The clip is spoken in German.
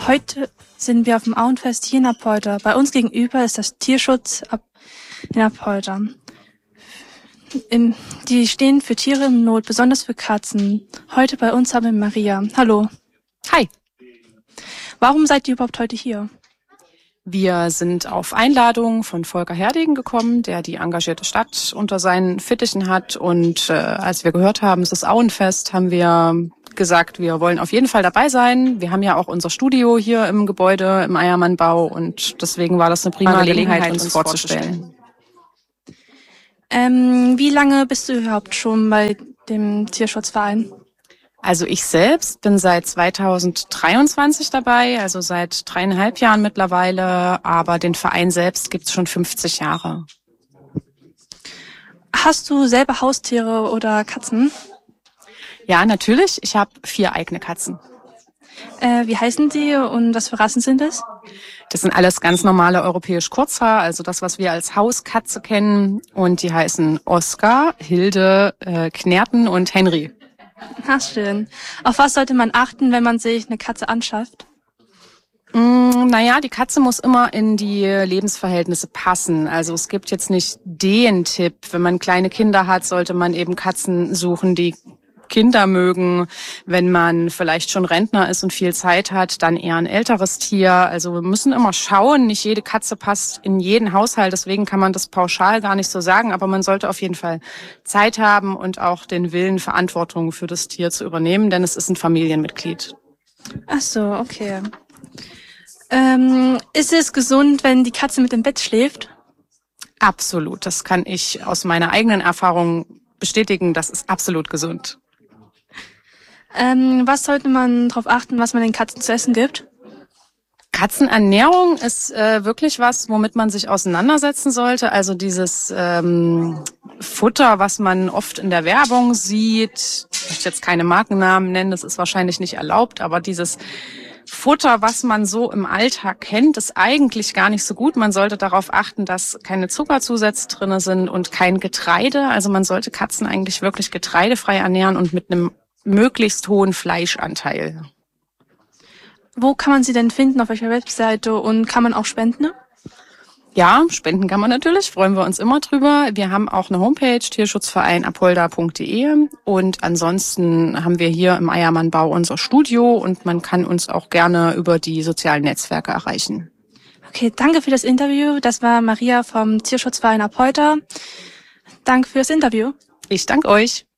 Heute sind wir auf dem Auenfest hier in Apolda. Bei uns gegenüber ist das Tierschutz in Apolda. Die stehen für Tiere in Not, besonders für Katzen. Heute bei uns haben wir Maria. Hallo. Hi. Warum seid ihr überhaupt heute hier? Wir sind auf Einladung von Volker Herdegen gekommen, der die engagierte Stadt unter seinen Fittichen hat. Und als wir gehört haben, es ist Auenfest, haben wir gesagt, wir wollen auf jeden Fall dabei sein. Wir haben ja auch unser Studio hier im Gebäude, im Eiermannbau. Und deswegen war das eine prima Gelegenheit, uns vorzustellen. Wie lange bist du überhaupt schon bei dem Tierschutzverein? Also ich selbst bin seit 2023 dabei, also seit 3,5 Jahren mittlerweile, aber den Verein selbst gibt's schon 50 Jahre. Hast du selber Haustiere oder Katzen? Ja, natürlich. Ich habe 4 eigene Katzen. Wie heißen sie und was für Rassen sind es? Das sind alles ganz normale europäisch Kurzhaar, also das, was wir als Hauskatze kennen. Und die heißen Oskar, Hilde, Knerten und Henry. Ach, schön. Auf was sollte man achten, wenn man sich eine Katze anschafft? Naja, die Katze muss immer in die Lebensverhältnisse passen. Also es gibt jetzt nicht den Tipp. Wenn man kleine Kinder hat, sollte man eben Katzen suchen, die Kinder mögen. Wenn man vielleicht schon Rentner ist und viel Zeit hat, dann eher ein älteres Tier. Also wir müssen immer schauen, nicht jede Katze passt in jeden Haushalt. Deswegen kann man das pauschal gar nicht so sagen. Aber man sollte auf jeden Fall Zeit haben und auch den Willen, Verantwortung für das Tier zu übernehmen, denn es ist ein Familienmitglied. Ach so, okay. Ist es gesund, wenn die Katze mit im Bett schläft? Absolut. Das kann ich aus meiner eigenen Erfahrung bestätigen. Das ist absolut gesund. Was sollte man darauf achten, was man den Katzen zu essen gibt? Katzenernährung ist wirklich was, womit man sich auseinandersetzen sollte. Also dieses Futter, was man oft in der Werbung sieht, ich möchte jetzt keine Markennamen nennen, das ist wahrscheinlich nicht erlaubt, aber dieses Futter, was man so im Alltag kennt, ist eigentlich gar nicht so gut. Man sollte darauf achten, dass keine Zuckerzusätze drin sind und kein Getreide. Also man sollte Katzen eigentlich wirklich getreidefrei ernähren und mit einem möglichst hohen Fleischanteil. Wo kann man sie denn finden, auf welcher Webseite, und kann man auch spenden? Ja, spenden kann man natürlich, freuen wir uns immer drüber. Wir haben auch eine Homepage, tierschutzverein-apolda.de, und ansonsten haben wir hier im Eiermannbau unser Studio und man kann uns auch gerne über die sozialen Netzwerke erreichen. Okay, danke für das Interview. Das war Maria vom Tierschutzverein Apolda. Danke fürs Interview. Ich danke euch.